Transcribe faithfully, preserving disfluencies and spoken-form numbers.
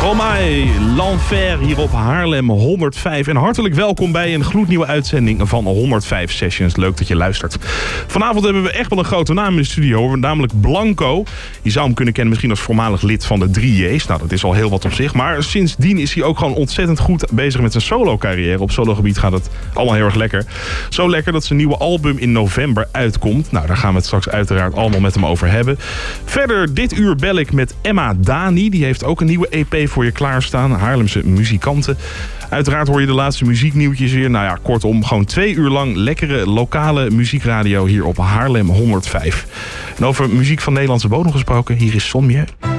Stromae, L'Enfer hier op Haarlem honderdvijf. En hartelijk welkom bij een gloednieuwe uitzending van honderdvijf Sessions. Leuk dat je luistert. Vanavond hebben we echt wel een grote naam in de studio, namelijk Blanco. Je zou hem kunnen kennen misschien als voormalig lid van de drie J's. Nou, dat is al heel wat op zich. Maar sindsdien is hij ook gewoon ontzettend goed bezig met zijn solo-carrière. Op solo-gebied gaat het allemaal heel erg lekker. Zo lekker dat zijn nieuwe album in november uitkomt. Nou, daar gaan we het straks uiteraard allemaal met hem over hebben. Verder dit uur bel ik met Emma Dani. Die heeft ook een nieuwe E P voor je klaarstaan. Haarlemse muzikanten. Uiteraard hoor je de laatste muzieknieuwtjes weer. Nou ja, kortom, gewoon twee uur lang lekkere lokale muziekradio hier op Haarlem honderdvijf. En over muziek van Nederlandse bodem gesproken, hier is Son Mieu.